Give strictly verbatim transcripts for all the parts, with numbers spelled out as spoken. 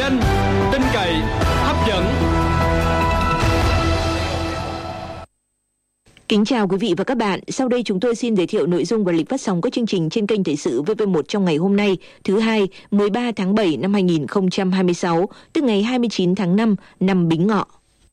nhanh, tin cậy, hấp dẫn. Kính chào quý vị và các bạn. Sau đây chúng tôi xin giới thiệu nội dung và lịch phát sóng các chương trình trên kênh Thời sự vê vê một trong ngày hôm nay, thứ hai, mười ba tháng bảy năm hai nghìn không trăm hai mươi sáu, tức ngày hai mươi chín tháng năm năm Bính Ngọ.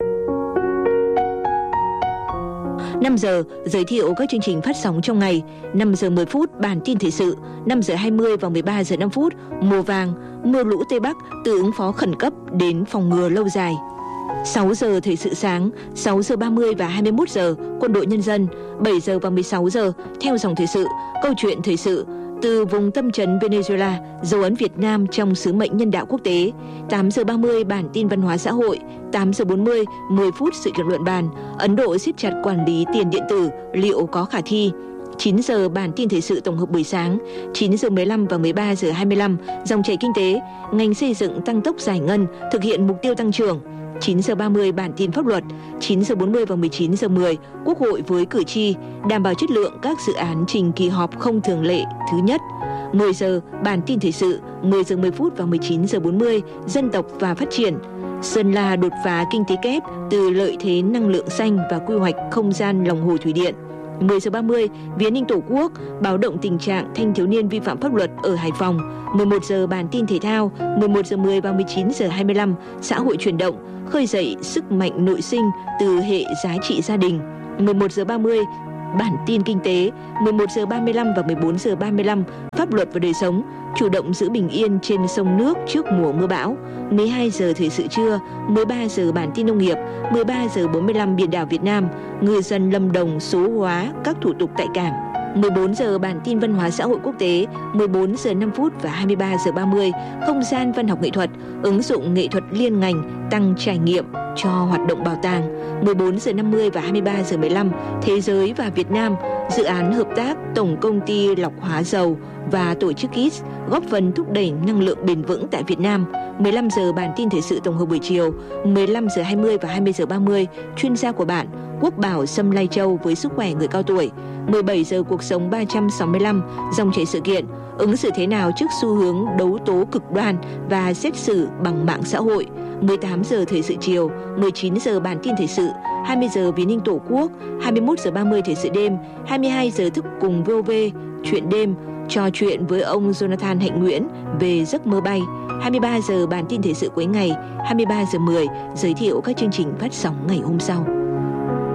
năm giờ, giới thiệu các chương trình phát sóng trong ngày. năm giờ mười phút, bản tin thời sự. năm giờ hai mươi và mười ba giờ năm phút, mùa vàng, mưa lũ Tây Bắc từ ứng phó khẩn cấp đến phòng ngừa lâu dài. sáu giờ thời sự sáng, sáu giờ ba mươi và hai mươi mốt giờ, Quân đội Nhân dân. bảy giờ và mười sáu giờ, theo dòng thời sự, câu chuyện thời sự. Từ vùng tâm trấn Venezuela, dấu ấn Việt Nam trong sứ mệnh nhân đạo quốc tế. tám giờ ba mươi, bản tin văn hóa xã hội. tám giờ bốn mươi, mười phút sự kiện luận bàn. Ấn Độ siết chặt quản lý tiền điện tử, liệu có khả thi? chín giờ, bản tin thời sự tổng hợp buổi sáng. chín giờ mười lăm và mười ba giờ hai mươi lăm, dòng chảy kinh tế. Ngành xây dựng tăng tốc giải ngân, thực hiện mục tiêu tăng trưởng. chín giờ ba mươi, bản tin pháp luật. chín giờ bốn mươi và mười chín giờ mười, Quốc hội với cử tri, đảm bảo chất lượng các dự án trình kỳ họp không thường lệ thứ nhất. mười giờ, bản tin thời sự. mười giờ mười phút và mười chín giờ bốn mươi, dân tộc và phát triển. Sơn La đột phá kinh tế kép từ lợi thế năng lượng xanh và quy hoạch không gian lòng hồ thủy điện. mười giờ ba mươi, vì an ninh Tổ quốc, báo động tình trạng thanh thiếu niên vi phạm pháp luật ở Hải Phòng. mười một giờ, bản tin thể thao. mười một giờ mười và mười chín giờ hai mươi lăm, xã hội chuyển động, khơi dậy sức mạnh nội sinh từ hệ giá trị gia đình. mười một giờ ba mươi, bản tin kinh tế. mười một giờ ba mươi lăm và mười bốn giờ ba mươi lăm, pháp luật và đời sống, chủ động giữ bình yên trên sông nước trước mùa mưa bão. mười hai giờ thời sự trưa. mười ba giờ bản tin nông nghiệp. mười ba giờ bốn mươi lăm, biển đảo Việt Nam, ngư dân Lâm Đồng số hóa các thủ tục tại cảng. mười bốn giờ, bản tin văn hóa xã hội quốc tế. mười bốn giờ năm phút và hai mươi ba giờ ba mươi, không gian văn học nghệ thuật, ứng dụng nghệ thuật liên ngành, tăng trải nghiệm cho hoạt động bảo tàng. mười bốn giờ năm mươi và hai mươi ba giờ mười lăm, thế giới và Việt Nam, dự án hợp tác Tổng công ty lọc hóa dầu và tổ chức i ét ét góp phần thúc đẩy năng lượng bền vững tại Việt Nam. mười lăm giờ, bản tin thời sự tổng hợp buổi chiều. mười lăm giờ hai mươi và hai mươi giờ ba mươi, chuyên gia của bạn, Quốc bảo Sâm Lai Châu với sức khỏe người cao tuổi. mười bảy giờ, cuộc sống ba trăm sáu mươi lăm, dòng chảy sự kiện, ứng xử thế nào trước xu hướng đấu tố cực đoan và xét xử bằng mạng xã hội. mười tám giờ thời sự chiều. mười chín giờ, bản tin thời sự. hai mươi giờ, vì an ninh Tổ quốc. hai mươi mốt giờ ba mươi, thời sự đêm. hai mươi hai giờ, thức cùng vê o vê, chuyện đêm, trò chuyện với ông Jonathan Hạnh Nguyễn về giấc mơ bay. hai mươi ba giờ, bản tin thời sự cuối ngày. hai mươi ba giờ mười, giới thiệu các chương trình phát sóng ngày hôm sau.